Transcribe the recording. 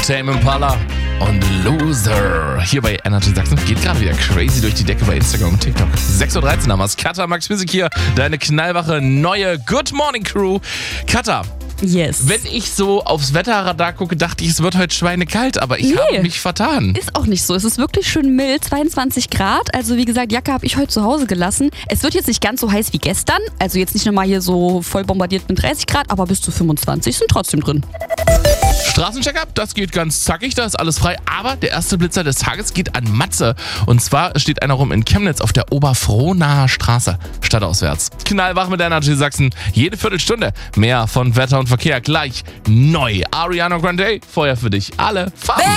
Tame Impala und Loser. Hier bei Energy Sachsen geht gerade wieder crazy durch die Decke bei Instagram und TikTok. 6.13 Uhr haben wir's. Katha, Max Physik hier, deine knallwache neue Good Morning Crew. Katha. Yes. Wenn ich so aufs Wetterradar gucke, dachte ich, es wird heute schweinekalt, aber ich habe mich vertan. Ist auch nicht so. Es ist wirklich schön mild, 22 Grad. Also wie gesagt, Jacke habe ich heute zu Hause gelassen. Es wird jetzt nicht ganz so heiß wie gestern. Also jetzt nicht nochmal hier so voll bombardiert mit 30 Grad, aber bis zu 25 sind trotzdem drin. Straßencheck-up, das geht ganz zackig, da ist alles frei. Aber der erste Blitzer des Tages geht an Matze. Und zwar steht einer rum in Chemnitz auf der Oberfrohnaer Straße, stadtauswärts. Knallwach mit Energy Sachsen, jede Viertelstunde. Mehr von Wetter und Verkehr gleich neu. Ariana Grande, Feuer für dich, alle Farben.